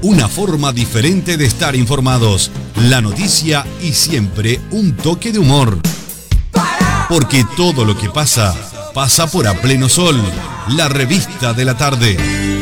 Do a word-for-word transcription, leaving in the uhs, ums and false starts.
Una forma diferente de estar informados. La noticia y siempre un toque de humor. Porque todo lo que pasa, pasa por A Pleno Sol, la revista de la tarde.